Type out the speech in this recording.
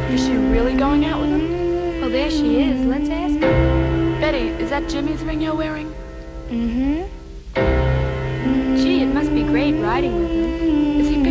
Is she really going out with him? Oh, there she is. Let's ask her. Betty, is that Jimmy's ring you're wearing? Mm-hmm. Gee, it must be great riding with him. Is he